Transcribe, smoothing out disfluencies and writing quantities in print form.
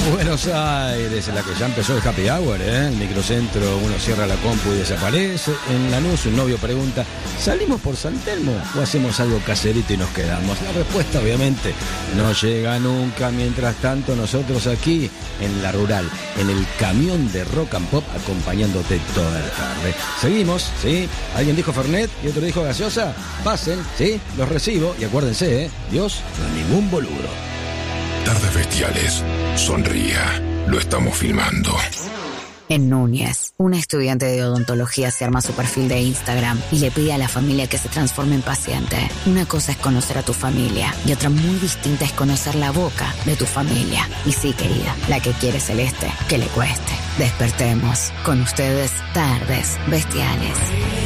Buenos Aires, en la que ya empezó el happy hour, ¿eh? El microcentro, uno cierra la compu y desaparece. En Lanús, un novio pregunta, ¿salimos por San Telmo o hacemos algo caserito y nos quedamos? La respuesta, obviamente, no llega nunca. Mientras tanto, nosotros aquí, en la rural, en el camión de Rock and Pop, acompañándote toda la tarde. Seguimos, ¿sí? ¿Alguien dijo Fernet y otro dijo gaseosa? Pasen, ¿sí? Los recibo y acuérdense, Dios no es ningún boludo. Tardes Bestiales. Sonría. Lo estamos filmando. En Núñez, una estudiante de odontología se arma su perfil de Instagram y le pide a la familia que se transforme en paciente. Una cosa es conocer a tu familia y otra muy distinta es conocer la boca de tu familia. Y sí, querida, la que quiere celeste, que le cueste. Despertemos. Con ustedes, Tardes Bestiales.